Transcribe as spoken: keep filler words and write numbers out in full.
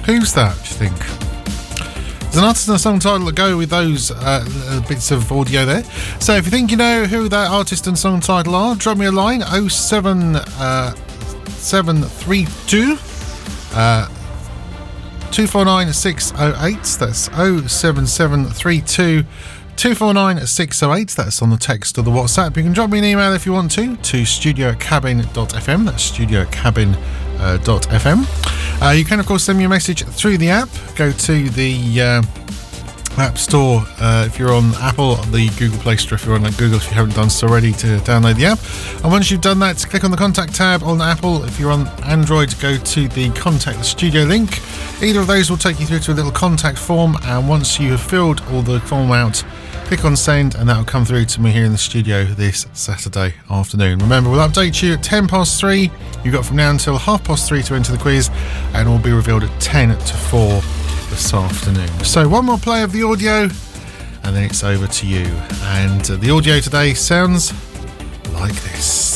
Who's that, do you think? There's an artist and a song title that go with those uh, bits of audio there. So if you think you know who that artist and song title are, drop me a line, oh seven seven three two uh, two four nine six oh eight. That's oh seven seven three two two four nine six oh eight. That's on the text or the WhatsApp. You can drop me an email if you want to, to studio at cabin dot f m. That's studio at cabin dot f m. Uh, you can, of course, send me a message through the app. Go to the uh, App Store uh, if you're on Apple, the Google Play Store if you're on Google, if you haven't done so already, to download the app. And once you've done that, click on the Contact tab on Apple. If you're on Android, go to the Contact the Studio link. Either of those will take you through to a little contact form, and once you have filled all the form out, click on send, and that will come through to me here in the studio this Saturday afternoon. Remember, we'll update you at ten past three. You've got from now until half past three to enter the quiz, and it will be revealed at ten to four this afternoon. So one more play of the audio, and then it's over to you. And uh, the audio today sounds like this.